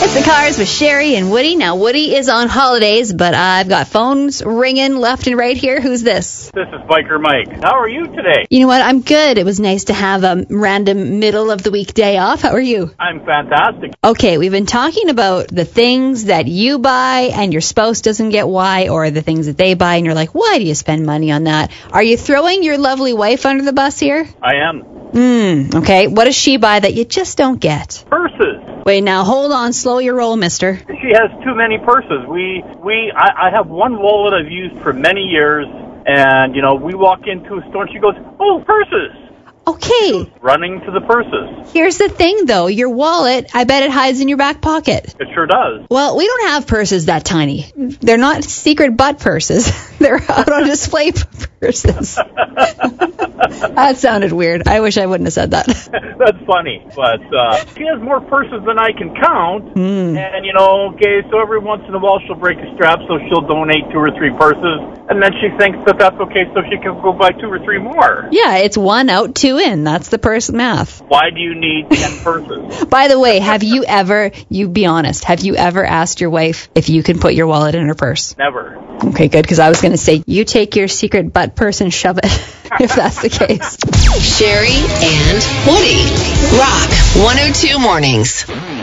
It's the Cars with Sherry and Woody. Now, Woody is on holidays, but I've got phones ringing left and right here. Who's this? This is Biker Mike. How are you today? You know what? I'm good. It was nice to have a random middle of the week day off. How are you? I'm fantastic. Okay, we've been talking about the things that you buy and your spouse doesn't get why, or the things that they buy and you're like, why do you spend money on that? Are you throwing your lovely wife under the bus here? I am. Okay. What does she buy that you just don't get? Purses. Wait, now hold on. Slow your roll, mister. She has too many purses. I have one wallet I've used for many years, and, we walk into a store and she goes, oh, purses. Okay. Running to the purses. Here's the thing, though. Your wallet, I bet it hides in your back pocket. It sure does. Well, we don't have purses that tiny. They're not secret butt purses. They're out on display purses. That sounded weird. I wish I wouldn't have said that. That's funny. But she has more purses than I can count. And, so every once in a while she'll break a strap, so she'll donate 2 or 3 purses. And then she thinks that that's okay, so she can go buy 2 or 3 more. Yeah, it's 1 out, 2 in. That's the purse math. Why do you need 10 purses? By the way, you be honest, have you ever asked your wife if you can put your wallet in her purse? Never. Okay, good, because I was going to say, you take your secret butt purse and shove it, if that's the case. Sherry and Woody. Rock 102 Mornings.